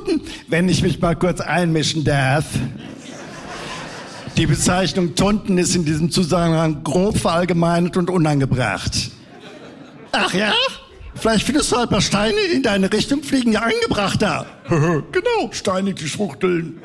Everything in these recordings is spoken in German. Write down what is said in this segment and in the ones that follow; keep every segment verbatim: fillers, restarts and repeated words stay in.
Minuten, wenn ich mich mal kurz einmischen darf. Die Bezeichnung Tunten ist in diesem Zusammenhang grob verallgemeinert und unangebracht. Ach ja? Vielleicht findest du ein paar Steine, die in deine Richtung fliegen, ja angebrachter. Genau, Steine, die schwuchteln.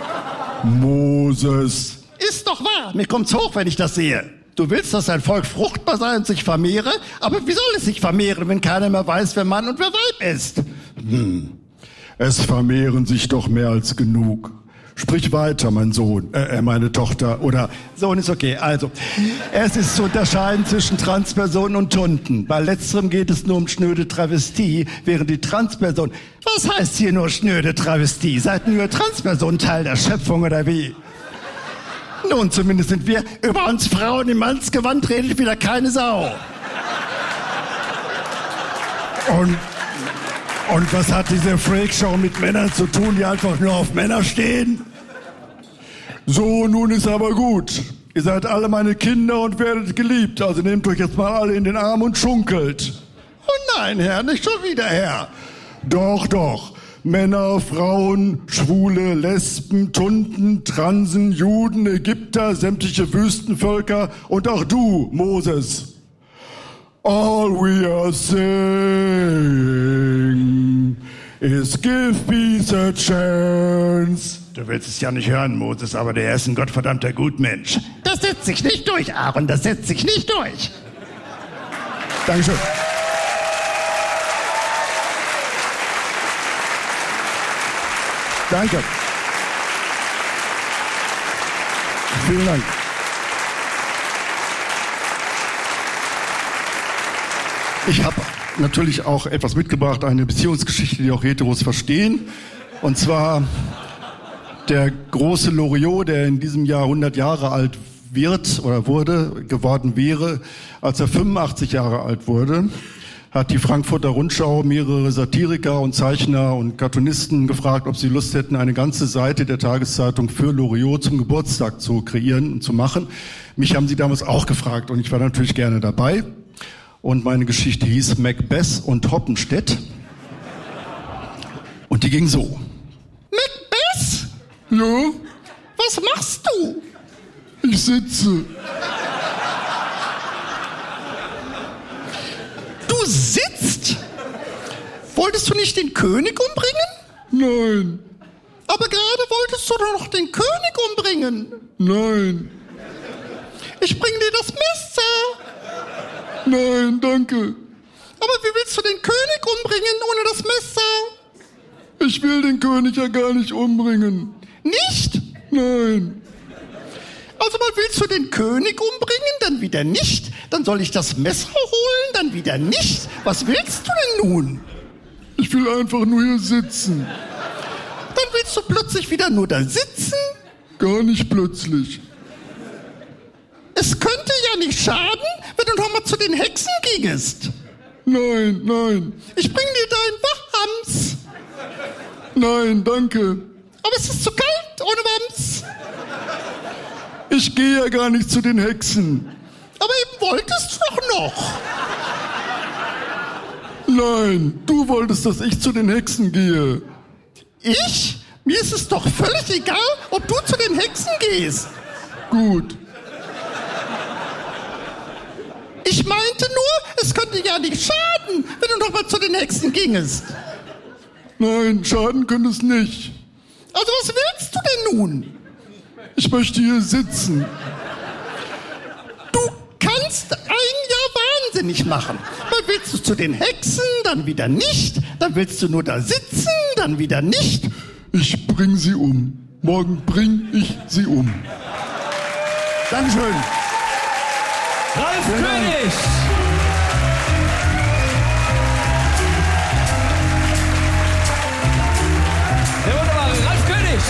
Moses. Ist doch wahr, mir kommt's hoch, wenn ich das sehe. Du willst, dass dein Volk fruchtbar sei und sich vermehre? Aber wie soll es sich vermehren, wenn keiner mehr weiß, wer Mann und wer Weib ist? Hm. Es vermehren sich doch mehr als genug. Sprich weiter, mein Sohn, äh, meine Tochter, oder Sohn ist okay. Also, es ist zu unterscheiden zwischen Transpersonen und Tunten. Bei letzterem geht es nur um schnöde Travestie, während die Transperson... Was heißt hier nur schnöde Travestie? Seid nur Transpersonen Teil der Schöpfung oder wie? Nun, zumindest sind wir. Über uns Frauen im Mannsgewand redet wieder keine Sau. Und... Und was hat diese Freakshow mit Männern zu tun, die einfach nur auf Männer stehen? So, nun ist aber gut. Ihr seid alle meine Kinder und werdet geliebt. Also nehmt euch jetzt mal alle in den Arm und schunkelt. Oh nein, Herr, nicht schon wieder, Herr. Doch, doch. Männer, Frauen, Schwule, Lesben, Tunten, Transen, Juden, Ägypter, sämtliche Wüstenvölker und auch du, Moses. All we are saying is give peace a chance. Du willst es ja nicht hören, Moses, aber der ist ein gottverdammter Gutmensch. Das setzt sich nicht durch, Aaron, das setzt sich nicht durch. Dankeschön. Danke. Vielen Dank. Ich habe natürlich auch etwas mitgebracht, eine Beziehungsgeschichte, die auch Heteros verstehen. Und zwar der große Loriot, der in diesem Jahr hundert Jahre alt wird oder wurde, geworden wäre, als er fünfundachtzig Jahre alt wurde, hat die Frankfurter Rundschau mehrere Satiriker und Zeichner und Cartoonisten gefragt, ob sie Lust hätten, eine ganze Seite der Tageszeitung für Loriot zum Geburtstag zu kreieren und zu machen. Mich haben sie damals auch gefragt und ich war natürlich gerne dabei. Und meine Geschichte hieß Macbeth und Hoppenstedt. Und die ging so. Macbeth? Ja? Was machst du? Ich sitze. Du sitzt? Wolltest du nicht den König umbringen? Nein. Aber gerade wolltest du doch noch den König umbringen. Nein. Ich bring dir das Messer. Nein, danke. Aber wie willst du den König umbringen ohne das Messer? Ich will den König ja gar nicht umbringen. Nicht? Nein. Also mal willst du den König umbringen, dann wieder nicht. Dann soll ich das Messer holen, dann wieder nicht. Was willst du denn nun? Ich will einfach nur hier sitzen. Dann willst du plötzlich wieder nur da sitzen? Gar nicht plötzlich. Es könnte ja nicht schaden, wenn du noch mal zu den Hexen gingest. Nein, nein. Ich bring dir dein Wams. Nein, danke. Aber es ist zu kalt ohne Wams. Ich gehe ja gar nicht zu den Hexen. Aber eben wolltest du doch noch. Nein, du wolltest, dass ich zu den Hexen gehe. Ich? Mir ist es doch völlig egal, ob du zu den Hexen gehst. Gut. Ich meinte nur, es könnte ja nicht schaden, wenn du noch mal zu den Hexen gingest. Nein, schaden könnte es nicht. Also was willst du denn nun? Ich möchte hier sitzen. Du kannst ein Jahr wahnsinnig machen. Mal willst du zu den Hexen, dann wieder nicht. Dann willst du nur da sitzen, dann wieder nicht. Ich bring sie um. Morgen bring ich sie um. Dankeschön. Ralf König! Der wunderbare Ralf König!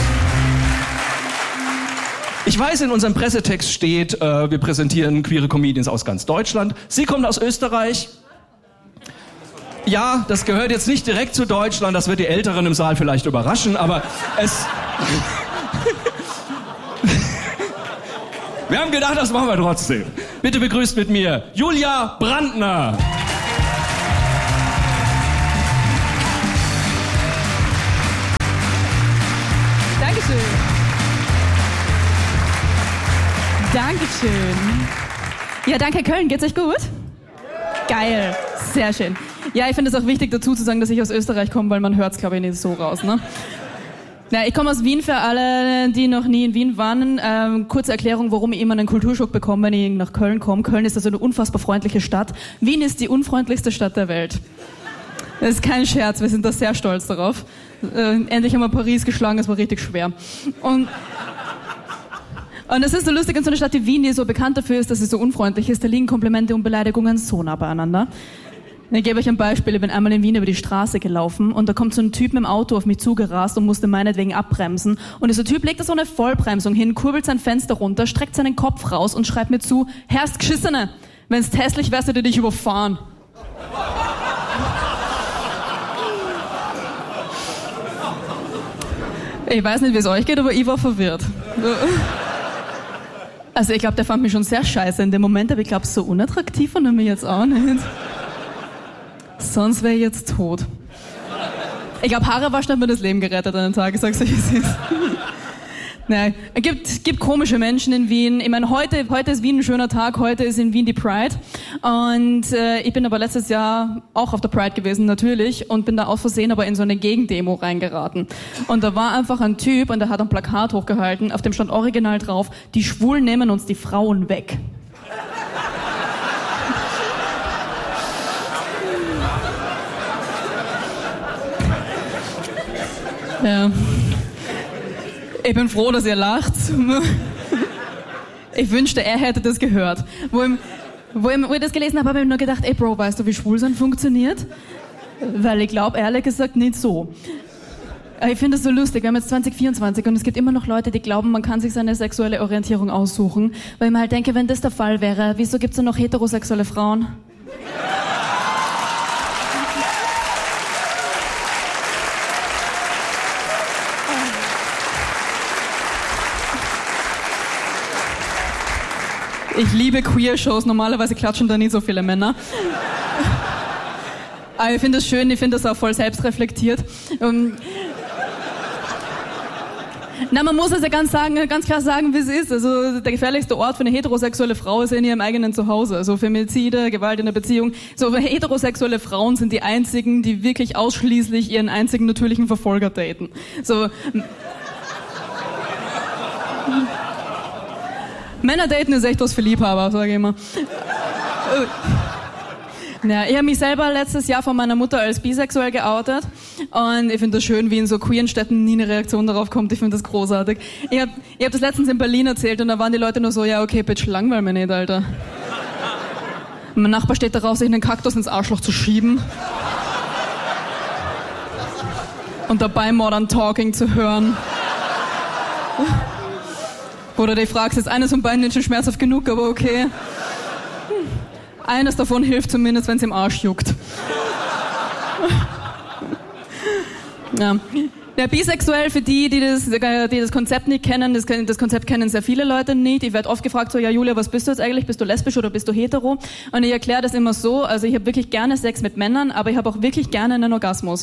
Ich weiß, in unserem Pressetext steht, äh, wir präsentieren queere Comedians aus ganz Deutschland. Sie kommt aus Österreich. Ja, das gehört jetzt nicht direkt zu Deutschland, das wird die Älteren im Saal vielleicht überraschen, aber es... Wir haben gedacht, das machen wir trotzdem. Bitte begrüßt mit mir Julia Brandner. Dankeschön. Dankeschön. Ja, danke Köln. Geht's euch gut? Geil. Sehr schön. Ja, ich finde es auch wichtig dazu zu sagen, dass ich aus Österreich komme, weil man hört es, glaube ich, nicht so raus, ne? Ja, ich komme aus Wien, für alle, die noch nie in Wien waren. Ähm, kurze Erklärung, warum ich immer einen Kulturschock bekomme, wenn ich nach Köln komme. Köln ist also eine unfassbar freundliche Stadt. Wien ist die unfreundlichste Stadt der Welt. Das ist kein Scherz, wir sind da sehr stolz darauf. Äh, endlich haben wir Paris geschlagen, es war richtig schwer. Und Und es ist so lustig in so einer Stadt wie Wien, die so bekannt dafür ist, dass sie so unfreundlich ist. Da liegen Komplimente und Beleidigungen so nah beieinander. Ich gebe euch ein Beispiel. Ich bin einmal in Wien über die Straße gelaufen und da kommt so ein Typ mit dem Auto auf mich zugerast und musste meinetwegen abbremsen. Und dieser Typ legt da so eine Vollbremsung hin, kurbelt sein Fenster runter, streckt seinen Kopf raus und schreibt mir zu, Herrst Geschissene, wenn's hässlich wärst, hätte dich überfahren. Ich weiß nicht, wie es euch geht, aber ich war verwirrt. Also ich glaube, der fand mich schon sehr scheiße in dem Moment, aber ich glaube, so unattraktiv fand er mich jetzt auch nicht. Sonst wäre ich jetzt tot. Ich glaube, Haare waschen hat mir das Leben gerettet an den Tag, ich sag's euch, wie es ist. Nein, es gibt, gibt komische Menschen in Wien. Ich meine, heute, heute ist Wien ein schöner Tag, heute ist in Wien die Pride. Und äh, ich bin aber letztes Jahr auch auf der Pride gewesen, natürlich, und bin da aus Versehen aber in so eine Gegendemo reingeraten. Und da war einfach ein Typ und der hat ein Plakat hochgehalten, auf dem stand original drauf, die Schwulen nehmen uns die Frauen weg. Ja. Ich bin froh, dass ihr lacht. Ich wünschte, er hätte das gehört. Wo ich, wo ich, wo ich das gelesen habe, habe ich mir nur gedacht, ey Bro, weißt du, wie Schwulsein funktioniert? Weil ich glaube, ehrlich gesagt, nicht so. Ich finde es so lustig, wir haben jetzt zwanzig vierundzwanzig und es gibt immer noch Leute, die glauben, man kann sich seine sexuelle Orientierung aussuchen. Weil ich mir halt denke, wenn das der Fall wäre, wieso gibt es dann noch heterosexuelle Frauen? Ich liebe Queer-Shows, normalerweise klatschen da nicht so viele Männer. Aber ich finde das schön, ich finde das auch voll selbstreflektiert. Um, na, man muss es ja ganz, sagen, ganz klar sagen, wie es ist. Also der gefährlichste Ort für eine heterosexuelle Frau ist ja in ihrem eigenen Zuhause. Also Femizide, Gewalt in der Beziehung. So heterosexuelle Frauen sind die einzigen, die wirklich ausschließlich ihren einzigen natürlichen Verfolger daten. So... Männer daten ist echt was für Liebhaber, sage ich immer. Ja, ich habe mich selber letztes Jahr von meiner Mutter als bisexuell geoutet und ich finde das schön, wie in so queeren Städten nie eine Reaktion darauf kommt. Ich finde das großartig. Ich habe ich hab das letztens in Berlin erzählt und da waren die Leute nur so, ja okay, bitch, langweil mich nicht, Alter. Und mein Nachbar steht darauf, sich einen Kaktus ins Arschloch zu schieben und dabei Modern Talking zu hören. Oder du fragst, ist eines von beiden nicht schon schmerzhaft genug, aber okay. Eines davon hilft zumindest, wenn es im Arsch juckt. Ja. Ja, bisexuell, für die, die das, die das Konzept nicht kennen, das, das Konzept kennen sehr viele Leute nicht. Ich werde oft gefragt, so, ja Julia, was bist du jetzt eigentlich? Bist du lesbisch oder bist du hetero? Und ich erkläre das immer so, also ich habe wirklich gerne Sex mit Männern, aber ich habe auch wirklich gerne einen Orgasmus.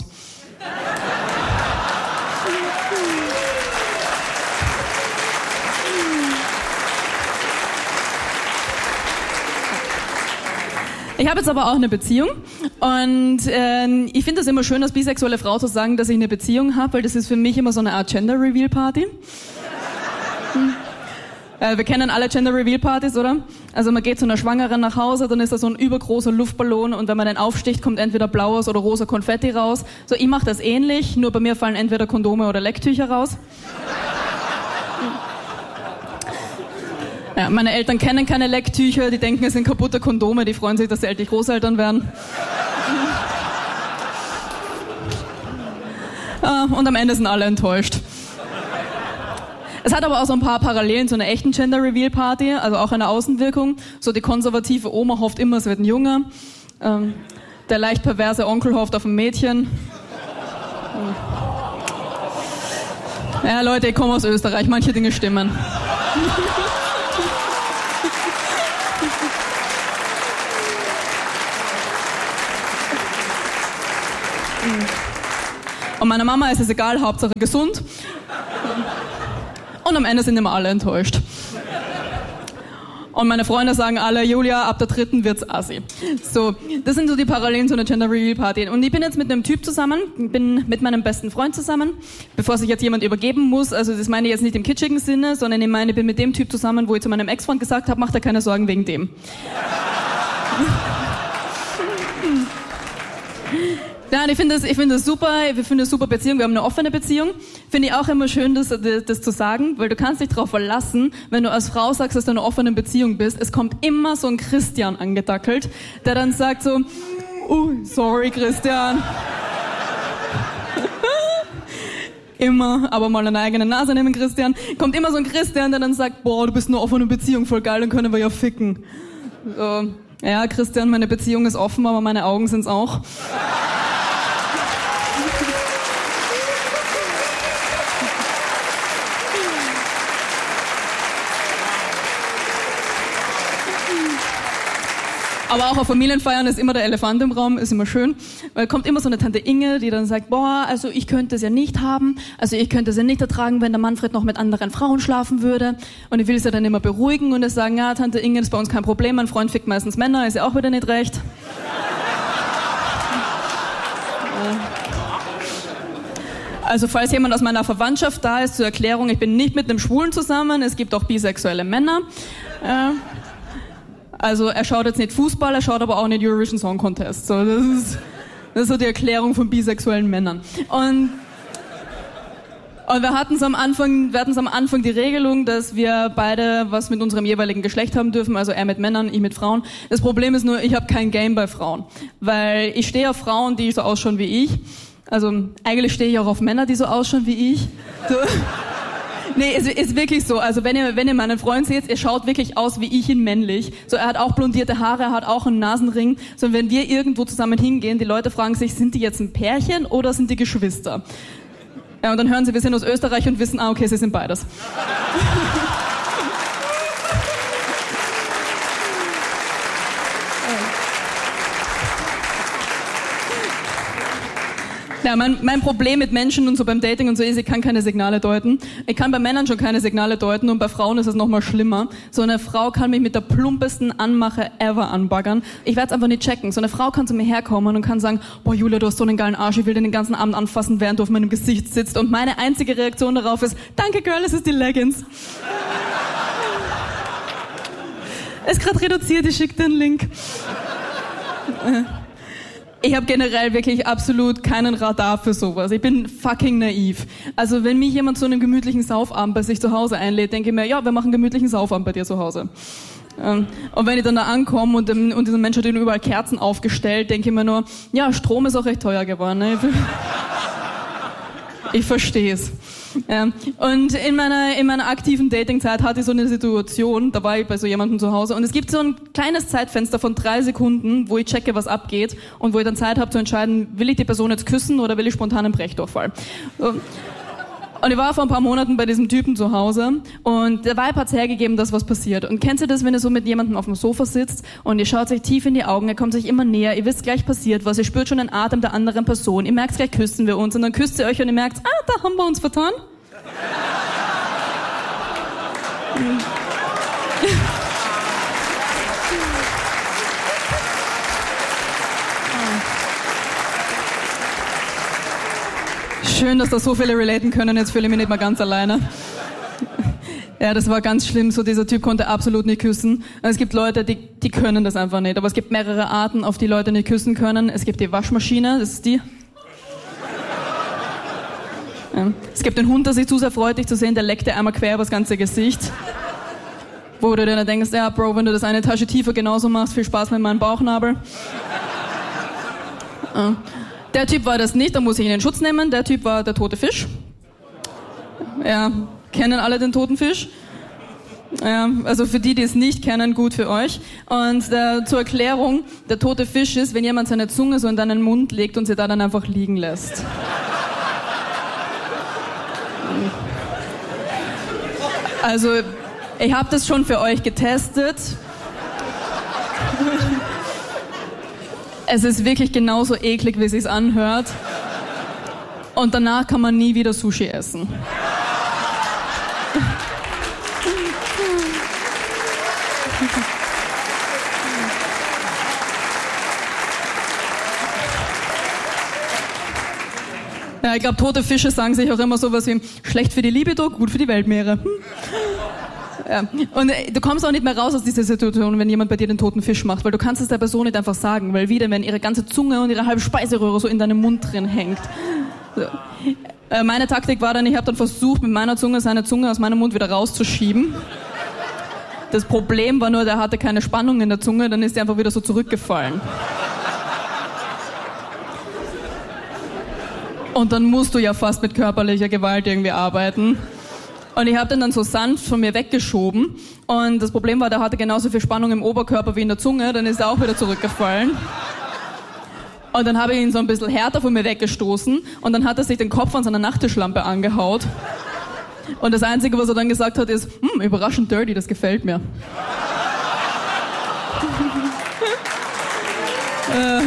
Ich habe jetzt aber auch eine Beziehung und äh, ich finde es immer schön, als bisexuelle Frau zu sagen, dass ich eine Beziehung habe, weil das ist für mich immer so eine Art Gender-Reveal-Party. Hm. Äh, wir kennen alle Gender-Reveal-Partys, oder? Also man geht zu einer Schwangeren nach Hause, dann ist da so ein übergroßer Luftballon und wenn man den aufsticht, kommt entweder blaues oder rosa Konfetti raus. So, ich mache das ähnlich, nur bei mir fallen entweder Kondome oder Lecktücher raus. Ja, meine Eltern kennen keine Lecktücher, die denken, es sind kaputte Kondome, die freuen sich, dass sie endlich Großeltern werden. Und am Ende sind alle enttäuscht. Es hat aber auch so ein paar Parallelen zu einer echten Gender-Reveal-Party, also auch eine Außenwirkung. So die konservative Oma hofft immer, es wird ein Junge. Ähm, der leicht perverse Onkel hofft auf ein Mädchen. Ja, Leute, ich komme aus Österreich, manche Dinge stimmen. Und meiner Mama ist es egal, Hauptsache gesund. Und am Ende sind immer alle enttäuscht. Und meine Freunde sagen alle, Julia, ab der dritten wird's assi. So, das sind so die Parallelen zu einer Gender Reveal Party. Und ich bin jetzt mit einem Typ zusammen, bin mit meinem besten Freund zusammen, bevor sich jetzt jemand übergeben muss. Also das meine ich jetzt nicht im kitschigen Sinne, sondern ich meine, ich bin mit dem Typ zusammen, wo ich zu meinem Ex-Freund gesagt habe, mach dir keine Sorgen wegen dem. Nein, ich finde das, ich finde das super, ich finde das super Beziehung, wir haben eine offene Beziehung. Finde ich auch immer schön, das, das, das zu sagen, weil du kannst dich darauf verlassen, wenn du als Frau sagst, dass du in einer offenen Beziehung bist, es kommt immer so ein Christian angedackelt, der dann sagt so, oh, sorry Christian. Immer, aber mal eine eigene Nase nehmen, Christian. Kommt immer so ein Christian, der dann sagt, boah, du bist in einer offenen Beziehung, voll geil, dann können wir ja ficken. So, ja, Christian, meine Beziehung ist offen, aber meine Augen sind's auch. Aber auch auf Familienfeiern ist immer der Elefant im Raum, ist immer schön. Weil kommt immer so eine Tante Inge, die dann sagt, boah, also ich könnte es ja nicht haben, also ich könnte es ja nicht ertragen, wenn der Manfred noch mit anderen Frauen schlafen würde. Und ich will sie dann immer beruhigen und sagen, ja, Tante Inge, das ist bei uns kein Problem, mein Freund fickt meistens Männer, ist ja auch wieder nicht recht. Also falls jemand aus meiner Verwandtschaft da ist, zur Erklärung, ich bin nicht mit einem Schwulen zusammen, es gibt auch bisexuelle Männer. Also er schaut jetzt nicht Fußball, er schaut aber auch nicht Eurovision Song Contest. So, das ist, das ist so die Erklärung von bisexuellen Männern. Und, und wir hatten es am Anfang, wir hatten es am Anfang die Regelung, dass wir beide was mit unserem jeweiligen Geschlecht haben dürfen, also er mit Männern, ich mit Frauen. Das Problem ist nur, ich habe kein Game bei Frauen, weil ich stehe auf Frauen, die so ausschauen wie ich. Also eigentlich stehe ich auch auf Männer, die so ausschauen wie ich. So. Nee, es ist wirklich so. Also wenn ihr, wenn ihr meinen Freund seht, er schaut wirklich aus wie ich in männlich. So, er hat auch blondierte Haare, er hat auch einen Nasenring. So, wenn wir irgendwo zusammen hingehen, die Leute fragen sich, sind die jetzt ein Pärchen oder sind die Geschwister? Ja, und dann hören sie, wir sind aus Österreich und wissen, ah, okay, sie sind beides. Ja, mein, mein Problem mit Menschen und so beim Dating und so ist, ich kann keine Signale deuten. Ich kann bei Männern schon keine Signale deuten und bei Frauen ist es noch mal schlimmer. So eine Frau kann mich mit der plumpesten Anmache ever anbaggern. Ich werde es einfach nicht checken. So eine Frau kann zu mir herkommen und kann sagen, boah Julia, du hast so einen geilen Arsch, ich will den den ganzen Abend anfassen, während du auf meinem Gesicht sitzt. Und meine einzige Reaktion darauf ist, danke Girl, es ist die Leggings. Es ist gerade reduziert, ich schicke dir einen Link. Ich habe generell wirklich absolut keinen Radar für sowas. Ich bin fucking naiv. Also wenn mich jemand zu einem gemütlichen Saufabend bei sich zu Hause einlädt, denke ich mir, ja, wir machen einen gemütlichen Saufabend bei dir zu Hause. Und wenn ich dann da ankomme und, und dieser Mensch hat überall Kerzen aufgestellt, denke ich mir nur, ja, Strom ist auch recht teuer geworden. Ne? Ich verstehe es. Ja. Und in meiner, in meiner aktiven Datingzeit hatte ich so eine Situation, da war ich bei so jemandem zu Hause und es gibt so ein kleines Zeitfenster von drei Sekunden, wo ich checke, was abgeht und wo ich dann Zeit habe zu entscheiden, will ich die Person jetzt küssen oder will ich spontan einen Brechdurchfall. Und ich war vor ein paar Monaten bei diesem Typen zu Hause und der Vibe hat's hergegeben, dass was passiert. Und kennst du das, wenn ihr so mit jemandem auf dem Sofa sitzt und ihr schaut euch tief in die Augen, er kommt sich immer näher, ihr wisst gleich passiert was, ihr spürt schon den Atem der anderen Person, ihr merkt gleich, küssen wir uns und dann küsst ihr euch und ihr merkt, ah, da haben wir uns vertan. Schön, dass da so viele relaten können, jetzt fühle ich mich nicht mehr ganz alleine. Ja, das war ganz schlimm, so dieser Typ konnte absolut nicht küssen. Es gibt Leute, die, die können das einfach nicht, aber es gibt mehrere Arten, auf die Leute nicht küssen können. Es gibt die Waschmaschine, das ist die. Ja. Es gibt den Hund, der sich zu sehr freut, dich zu sehen, der leckt dir einmal quer über das ganze Gesicht. Wo du dir dann denkst, ja Bro, wenn du das eine Tasche tiefer genauso machst, viel Spaß mit meinem Bauchnabel. Ja. Der Typ war das nicht, da muss ich ihn in Schutz nehmen. Der Typ war der tote Fisch. Ja, kennen alle den toten Fisch? Ja, also für die, die es nicht kennen, gut für euch. Und äh, zur Erklärung, der tote Fisch ist, wenn jemand seine Zunge so in deinen Mund legt und sie da dann einfach liegen lässt. Also, ich habe das schon für euch getestet. Es ist wirklich genauso eklig, wie es sich anhört. Und danach kann man nie wieder Sushi essen. Ja, ich glaube, tote Fische sagen sich auch immer sowas wie, schlecht für die Libido, gut für die Weltmeere. Hm. Ja. Und äh, du kommst auch nicht mehr raus aus dieser Situation, wenn jemand bei dir den toten Fisch macht, weil du kannst es der Person nicht einfach sagen, weil wieder, wenn ihre ganze Zunge und ihre halbe Speiseröhre so in deinem Mund drin hängt. So. Äh, meine Taktik war dann, ich habe dann versucht, mit meiner Zunge seine Zunge aus meinem Mund wieder rauszuschieben. Das Problem war nur, der hatte keine Spannung in der Zunge, dann ist er einfach wieder so zurückgefallen. Und dann musst du ja fast mit körperlicher Gewalt irgendwie arbeiten. Und ich habe den dann so sanft von mir weggeschoben. Und das Problem war, der hatte genauso viel Spannung im Oberkörper wie in der Zunge, dann ist er auch wieder zurückgefallen. Und dann habe ich ihn so ein bisschen härter von mir weggestoßen und dann hat er sich den Kopf an seiner Nachttischlampe angehaut. Und das Einzige, was er dann gesagt hat, ist, hm, überraschend dirty, das gefällt mir. äh.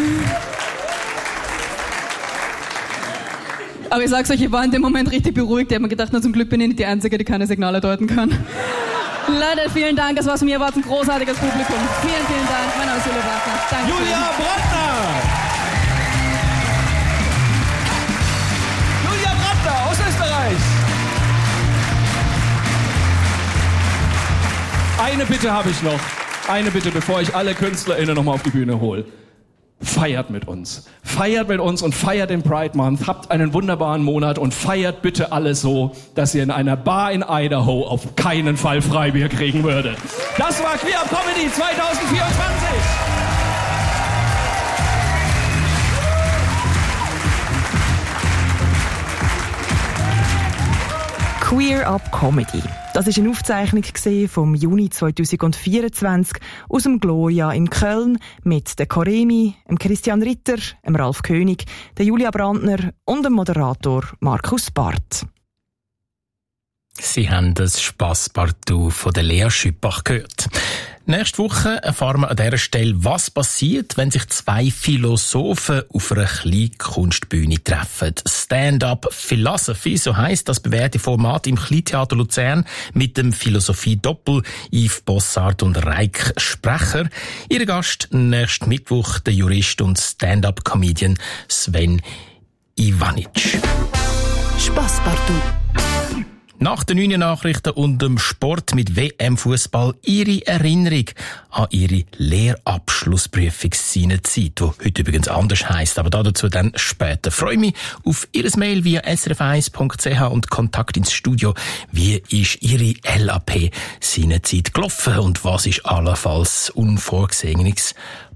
Aber ich sag's euch, ich war in dem Moment richtig beruhigt. Ich habe mir gedacht, na, zum Glück bin ich nicht die Einzige, die keine Signale deuten kann. Leute, vielen Dank, das war's von mir, war ein großartiges Publikum. Vielen, vielen Dank. Mein Name ist Julia Brandner. Danke. Julia Brandner! Julia Brandner aus Österreich! Eine Bitte habe ich noch. Eine Bitte, bevor ich alle KünstlerInnen nochmal auf die Bühne hole. Feiert mit uns. Feiert mit uns und feiert den Pride Month. Habt einen wunderbaren Monat und feiert bitte alle so, dass ihr in einer Bar in Idaho auf keinen Fall Freibier kriegen würdet. Das war Queer Up Comedy zwanzig vierundzwanzig. Queer Up Comedy. Das war eine Aufzeichnung vom Juni zweitausendvierundzwanzig aus dem Gloria in Köln mit der Koremi, dem Christian Ritter, dem Ralf König, der Julia Brandner und dem Moderator Markus Barth. Sie haben das Spasspartout von der Lea Schüppach gehört. Nächste Woche erfahren wir an dieser Stelle, was passiert, wenn sich zwei Philosophen auf einer Kleinkunstbühne treffen. Stand-up Philosophy, so heisst das bewährte Format im Kleintheater Luzern mit dem Philosophie-Doppel Yves Bossart und Reik Sprecher. Ihr Gast nächsten Mittwoch, der Jurist und Stand-up-Comedian Sven Ivanic. Spasspartout. Nach den neuen Nachrichten und dem Sport mit W M-Fußball Ihre Erinnerung an Ihre Lehrabschlussprüfung seinerzeit, die heute übrigens anders heisst, aber dazu dann später. Ich freue mich auf Ihr Mail via s r f eins punkt c h und Kontakt ins Studio. Wie ist Ihre L A P seinerzeit gelaufen und was ist allenfalls Unvorgesehenes